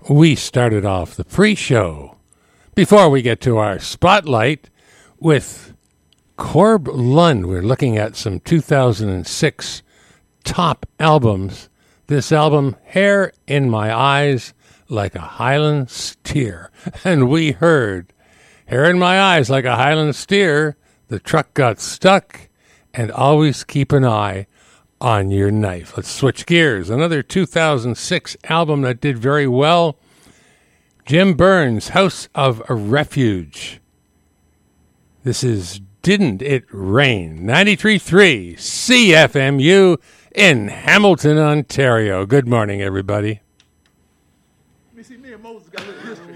we started off the pre-show before we get to our spotlight with Corb Lund. We're looking at some 2006 top albums. This album, Hair in My Eyes Like a Highland Steer. And we heard Hair in My Eyes Like a Highland Steer, The Truck Got Stuck, and Always Keep an Eye on Your Knife. Let's switch gears. Another 2006 album that did very well. Jim Burns, House of Refuge. This is Didn't It Rain? 93.3 CFMU in Hamilton, Ontario. Good morning, everybody. Me and Moses got